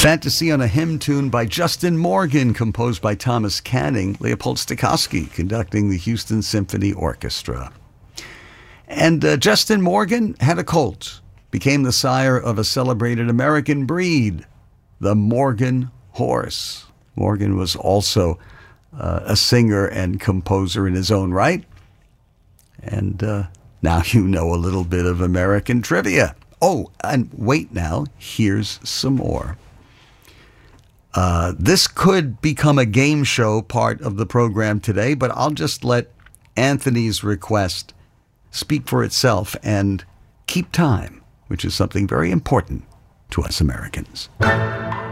Fantasy on a Hymn Tune by Justin Morgan, composed by Thomas Canning, Leopold Stokowski conducting the Houston Symphony Orchestra. And Justin Morgan had a colt, became the sire of a celebrated American breed, the Morgan horse. Morgan was also a singer and composer in his own right. And now you know a little bit of American trivia. Oh, and wait now, here's some more. This could become a game show part of the program today, but I'll just let Anthony's request speak for itself and keep time, which is something very important to us Americans.